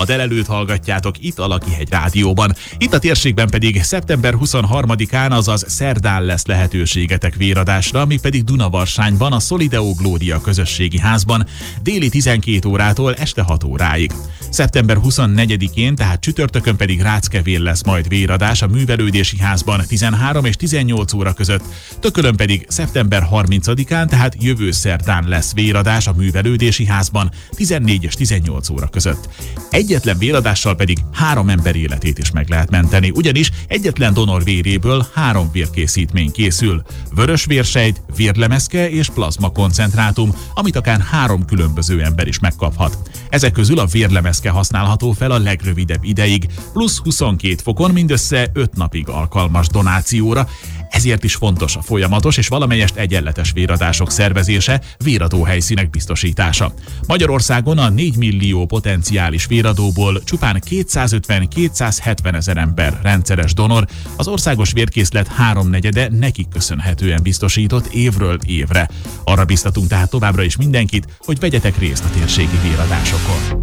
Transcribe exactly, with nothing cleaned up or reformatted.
A délelőtt hallgatjátok itt a Lakihegy Rádióban. Itt a térségben pedig szeptember huszonharmadikán, azaz szerdán lesz lehetőségetek véradásra, ami pedig Dunavarsányban, a Solideo Glória közösségi házban déli tizenkét órától este hat óráig. szeptember huszonnegyedikén, tehát csütörtökön pedig Ráckevén lesz majd véradás a Művelődési Házban tizenhárom és tizennyolc óra között. Tökölön pedig szeptember harmincadikán, tehát jövő szerdán lesz véradás a Művelődési Házban tizennégy és tizennyolc óra között. Egyetlen véradással pedig három ember életét is meg lehet menteni, ugyanis egyetlen donor véréből három vérkészítmény készül. Vörös vérsejt, vérlemezke és plazma koncentrátum, amit akár három különböző ember is megkaphat. Ezek közül a vérlemezke használható fel a legrövidebb ideig, plusz huszonkét fokon mindössze öt napig alkalmas donációra. Ezért is fontos a folyamatos és valamelyest egyenletes véradások szervezése, véradóhelyszínek biztosítása. Magyarországon a négy millió potenciális véradóból csupán kétszázötven-kétszázhetven ezer ember rendszeres donor, az országos vérkészlet háromnegyede nekik köszönhetően biztosított évről évre. Arra biztatunk tehát továbbra is mindenkit, hogy vegyetek részt a térségi véradásokon.